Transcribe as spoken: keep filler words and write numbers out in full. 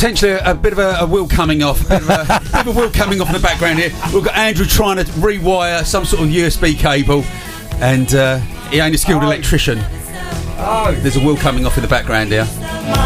potentially a, a bit of a, a wheel coming off. A bit of a, bit of a wheel coming off in the background here. We've got Andrew trying to rewire some sort of U S B cable, and uh, he ain't a skilled oh. electrician. Oh. There's a wheel coming off in the background here.